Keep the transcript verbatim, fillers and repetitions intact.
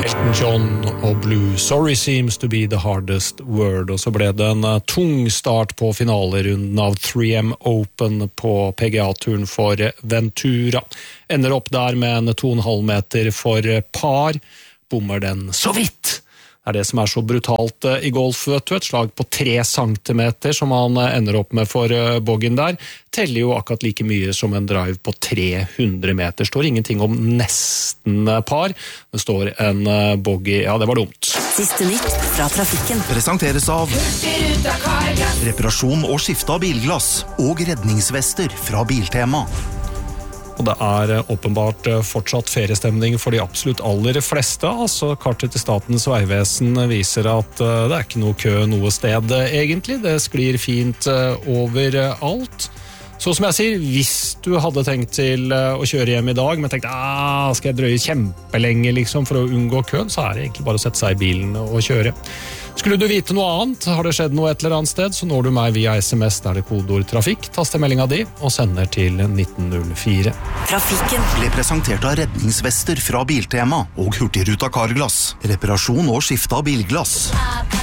Elton John og Blue. Sorry seems to be the hardest word. Og så ble det en tung start på finalerunden av tre M Open på P G A-turen for Ventura. Ender opp der med en to komma fem meter for par. Bommer den så vidt. Det er det som er så brutalt i golf, vet du. Et slag på tre centimeter som han ender opp med for boggen der, teller jo akkurat like mye som en drive på tre hundre meter. Står ingenting om nesten par. Det står en bogey, ja det var dumt. Siste nytt fra trafikken. Presenteres av reparasjon og skifte av bilglass og redningsvester fra Biltema. Og det er åpenbart fortsatt feriestemning for de absolutt aller fleste. Altså, kartet til Statens vegvesen viser at det er ikke noe kø noe sted egentlig. Det sklir fint overalt. Så som jeg sier, hvis du hadde tenkt til å kjøre hjem i dag, men tenkte, ah, skal jeg drøye kjempelenge liksom, for å unngå køen, så er det egentlig bare å sette seg i bilen og kjøre. Skulle du vite noe annet, har det skjedd noe et eller annet sted, så når du meg via S M S der det kodeord trafikk, taster meldinga di og sender til nitten null fire. Trafikken ble presentert av redningsvester fra Biltema og Hurtigruta Carglass. Reparasjon og skifte av bilglass.